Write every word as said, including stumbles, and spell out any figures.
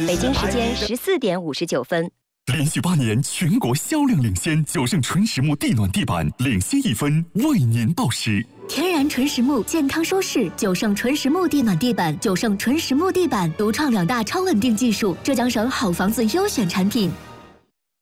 北京时间十四点五十九分。 连续八年全国销量领先，九盛纯实木地暖地板领先一分，为您报时。 天然纯实木，健康舒适，九盛纯实木地暖地板，九盛纯实木地板独创两大超稳定技术，浙江省好房子优选产品。